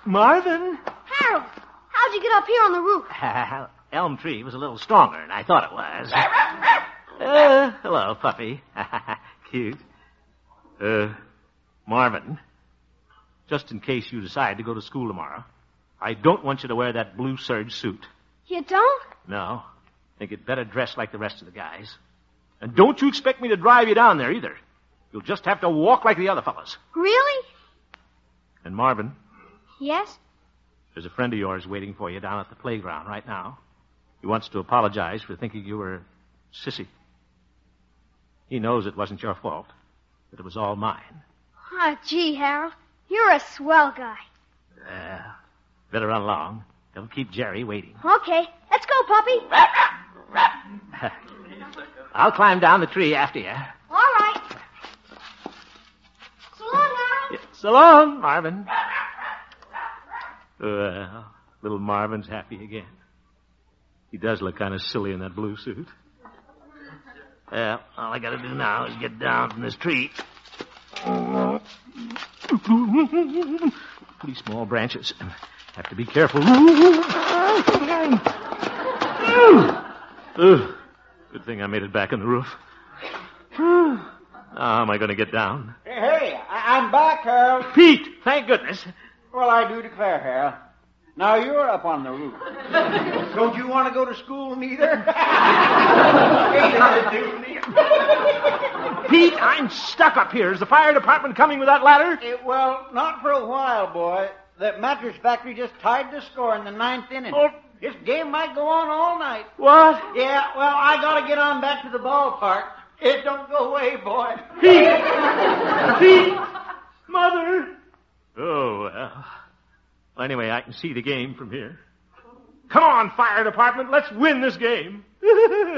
Marvin? Harold, how'd you get up here on the roof? Elm tree was a little stronger than I thought it was. Hello, puppy. Cute. Marvin, just in case you decide to go to school tomorrow, I don't want you to wear that blue serge suit. You don't? No. I think you'd better dress like the rest of the guys. And don't you expect me to drive you down there either. You'll just have to walk like the other fellas. Really? And Marvin. Yes? There's a friend of yours waiting for you down at the playground right now. He wants to apologize for thinking you were a sissy. He knows it wasn't your fault, but it was all mine. Oh, gee, Harold, you're a swell guy. Better run along. Don't keep Jerry waiting. Okay, let's go, puppy. I'll climb down the tree after you. All right. So long, Harold. Yeah, so long, Marvin. Well, little Marvin's happy again. He does look kind of silly in that blue suit. Well, all I gotta do now is get down from this tree. Pretty small branches. Have to be careful. Good thing I made it back on the roof. How am I going to get down? Hey, I'm back, Harold. Pete, thank goodness. Well, I do declare, Harold. Now you're up on the roof. Don't you want to go to school neither? Pete, I'm stuck up here. Is the fire department coming with that ladder? Well, not for a while, boy. That mattress factory just tied the score in the 9th inning. Oh. This game might go on all night. What? Yeah, well, I gotta get on back to the ballpark. It don't go away, boy. Pete! Pete! Mother! Oh, well. Anyway, I can see the game from here. Come on, fire department. Let's win this game.